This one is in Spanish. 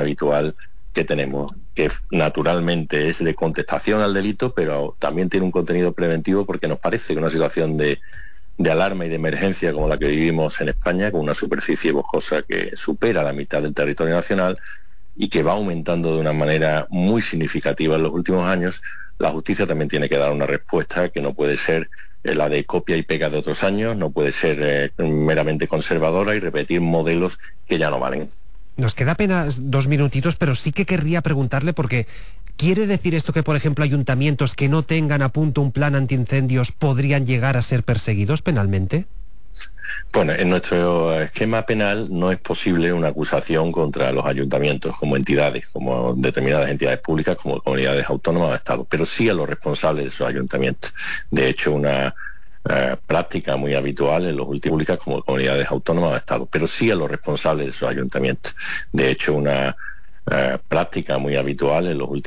habitual que tenemos, que naturalmente es de contestación al delito, pero también tiene un contenido preventivo, porque nos parece que una situación de alarma y de emergencia como la que vivimos en España, con una superficie boscosa que supera la mitad del territorio nacional y que va aumentando de una manera muy significativa en los últimos años, la justicia también tiene que dar una respuesta que no puede ser la de copia y pega de otros años, no puede ser meramente conservadora y repetir modelos que ya no valen. Nos queda apenas 2 minutitos, pero sí que querría preguntarle, porque ¿quiere decir esto que, por ejemplo, ayuntamientos que no tengan a punto un plan antiincendios podrían llegar a ser perseguidos penalmente? Bueno, en nuestro esquema penal no es posible una acusación contra los ayuntamientos como entidades, como determinadas entidades públicas, como comunidades autónomas o estados, pero sí a los responsables de esos ayuntamientos. De hecho, una práctica muy habitual en los últimos públicas como comunidades autónomas o estados, pero sí a los responsables de esos ayuntamientos. De hecho, una práctica muy habitual en los últimos